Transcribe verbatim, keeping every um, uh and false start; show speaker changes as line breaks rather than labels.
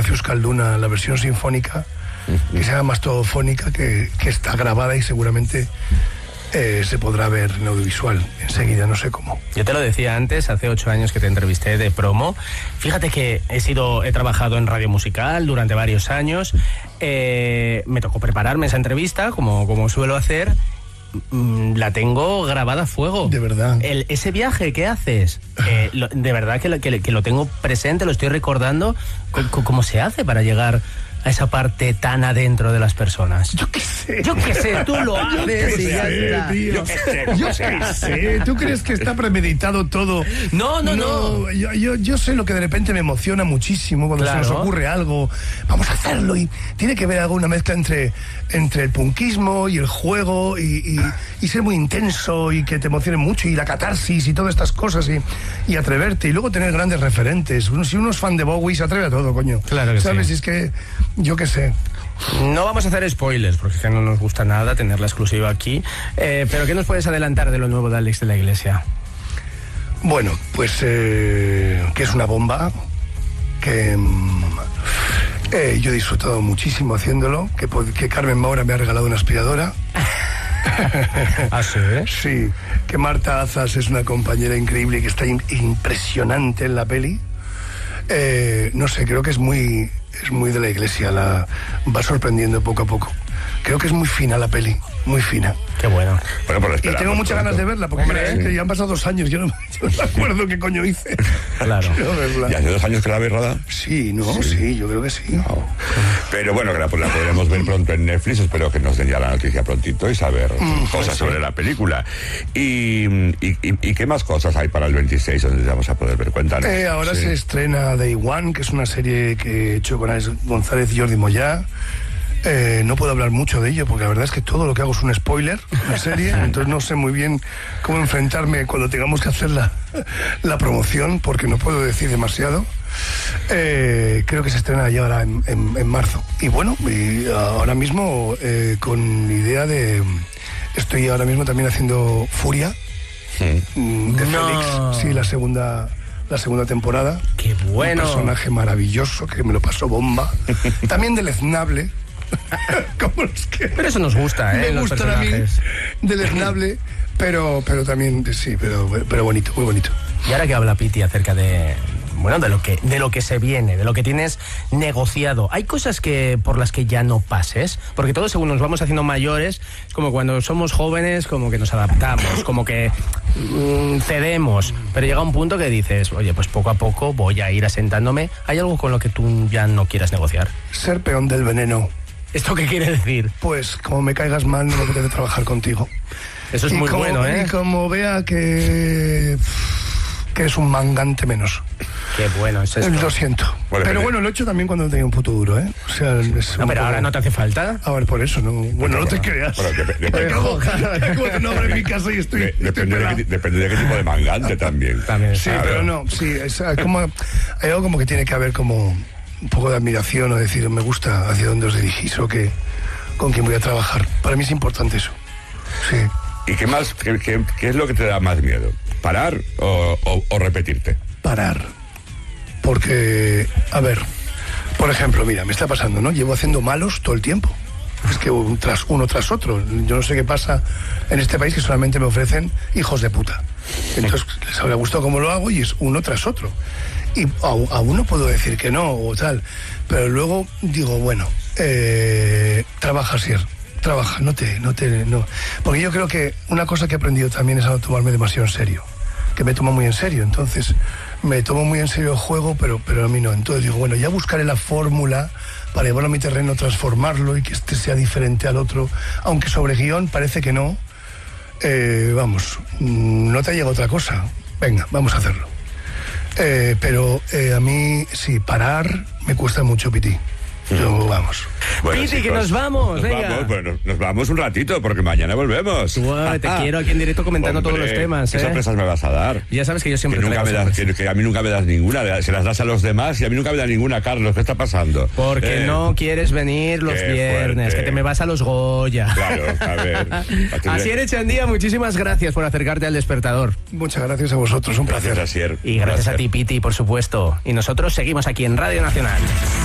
Ignacio Euskalduna, la versión sinfónica, que se llama Mastodofónica, que, que está grabada y seguramente eh, se podrá ver en audiovisual enseguida, no sé cómo.
Yo te lo decía antes, hace ocho años que te entrevisté de promo. Fíjate que he sido, he trabajado en radio musical durante varios años. Eh, me tocó prepararme esa entrevista, como, como suelo hacer. La tengo grabada a fuego.
De verdad.
El, ese viaje que haces, eh, lo, de verdad que lo, que, que lo tengo presente, lo estoy recordando. ¿Cómo, cómo se hace para llegar a esa parte tan adentro de las personas?
Yo qué sé.
Yo qué sé, tú lo haces y ya
sé,
está.
tío. Yo qué sé. Yo qué sé. ¿Tú crees que está premeditado todo?
No, no, no.
no. Yo, yo, yo sé lo que de repente me emociona muchísimo cuando
Claro.
se nos ocurre algo. Vamos a hacerlo y tiene que ver alguna mezcla entre, entre el punkismo y el juego y, y, y ser muy intenso y que te emocione mucho y la catarsis y todas estas cosas y, y atreverte y luego tener grandes referentes. Uno, si uno es fan de Bowie se atreve a todo, coño.
Claro que
¿Sabes?
sí.
Es que yo qué sé.
No vamos a hacer spoilers, porque es que no nos gusta nada tener la exclusiva aquí. Eh, pero ¿qué nos puedes adelantar de lo nuevo de Alex de la Iglesia?
Bueno, pues eh, que es una bomba, que mm, eh, yo he disfrutado muchísimo haciéndolo, que, que Carmen Maura me ha regalado una aspiradora.
¿Ah, sí?
Sí, que Marta Azas es una compañera increíble que está in- impresionante en la peli. Eh, no sé, creo que es muy, es muy de la Iglesia, la va sorprendiendo poco a poco. Creo que es muy fina la peli, muy fina.
Qué bueno.
Bueno, pues lo
Y
esperamos
tengo muchas
pronto.
ganas de verla, porque
Hombre,
es que ya han pasado dos años, yo no, yo no me acuerdo qué coño hice.
Claro.
Quiero verla.
¿Y hace dos años que la habéis rodado?
Sí, no, sí. sí, yo creo que sí.
No. Pero bueno, que la, pues la podremos ver pronto en Netflix. Espero que nos den ya la noticia prontito y saber
Mm,
cosas
pues
sobre
sí.
la película. Y, y, y, ¿Y qué más cosas hay para el veintiséis donde vamos a poder ver? Cuéntanos.
Eh, ahora
Sí.
se estrena Day One, que es una serie que he hecho con Alex González y Jordi Moyá. Eh, no puedo hablar mucho de ello porque la verdad es que todo lo que hago es un spoiler, una serie, entonces no sé muy bien cómo enfrentarme cuando tengamos que hacer la, la promoción porque no puedo decir demasiado. Eh, creo que se estrena ya ahora en, en, en marzo. Y bueno, y ahora mismo eh, con idea de... Estoy ahora mismo también haciendo Furia mm, de
No.
Félix, sí, la segunda... la segunda temporada.
Qué bueno.
Un personaje maravilloso que me lo pasó bomba. También deleznable. Como los que
Pero eso nos gusta, ¿eh?
me
los
gustan a mí.
personajes.
Deleznable, pero, pero también, sí, pero, pero bonito, muy bonito.
Y ahora que habla Piti acerca de, bueno, de lo que, de lo que se viene, de lo que tienes negociado, ¿hay cosas que por las que ya no pases? Porque todos según nos vamos haciendo mayores, es como cuando somos jóvenes, como que nos adaptamos, como que mm, cedemos, pero llega un punto que dices, oye, pues poco a poco voy a ir asentándome. ¿Hay algo con lo que tú ya no quieras negociar?
Ser peón del veneno.
¿Esto qué quiere decir?
Pues como me caigas mal, no me apetece trabajar contigo.
Eso es
Y
muy
como-
bueno, ¿eh?
Y como vea que, que es un mangante menos.
Qué bueno es esto.
Lo siento.
Bueno,
pero
pero-
bueno, lo he hecho también cuando tenía un puto duro, ¿eh? O sea, es
No,
un
pero
poco-
ahora no te hace falta.
A ver, por eso, no. Bueno, no te creas.
Bueno, dep- dep-
Me acabo- acabo de no abrir mi casa y estoy.
De-
estoy
depende, de
pelado.
qué, ti- depende de qué tipo de mangante también.
También.
Sí,
Claro.
pero no, sí, es como, hay algo como que tiene que haber como un poco de admiración o decir, me gusta hacia dónde os dirigís o que, con quién voy a trabajar. Para mí es importante eso. Sí.
¿Y qué más? Qué, qué- qué es lo que te da más miedo? ¿Parar o, o- o repetirte?
Parar. Porque, a ver, por ejemplo, mira, me está pasando, ¿no? Llevo haciendo malos todo el tiempo. Es que un tras, uno tras otro. Yo no sé qué pasa en este país que solamente me ofrecen hijos de puta. Entonces, les habrá gustado cómo lo hago y es uno tras otro. Y a, a uno puedo decir que no o tal, pero luego digo, bueno, eh, trabaja, Sier, trabaja, no te, no te, no. Porque yo creo que una cosa que he aprendido también es a no tomarme demasiado en serio, que me tomo muy en serio, entonces me tomo muy en serio el juego, pero, pero a mí no. Entonces digo, bueno, ya buscaré la fórmula para llevarlo a mi terreno, transformarlo y que este sea diferente al otro, aunque sobre guión parece que no. Eh, vamos, no te llega otra cosa, venga, vamos a hacerlo. Eh, pero eh, a mí, sí, parar me cuesta mucho, Piti. Yo, vamos.
Bueno,
Piti, que
chicos,
nos vamos,
nos
venga.
Vamos, bueno, nos vamos un ratito porque mañana volvemos.
Uah, te quiero aquí en directo comentando
Hombre,
todos los temas,
¿qué
¿eh?
sorpresas me vas a dar?
Ya sabes que yo siempre
Que, nunca
traigo
me das,
sorpresas.
que, que a mí nunca me das ninguna, se las das a los demás y a mí nunca me da ninguna, Carlos. ¿Qué está pasando?
Porque
Eh,
no quieres venir los
qué
viernes,
fuerte.
que te me vas a los Goya.
Claro, a ver.
Así eres, Chandía, muchísimas gracias por acercarte al despertador.
Muchas gracias a vosotros, un placer.
Gracias, Asier.
Y gracias
Gracias.
a ti, Piti, por supuesto. Y nosotros seguimos aquí en Radio Nacional.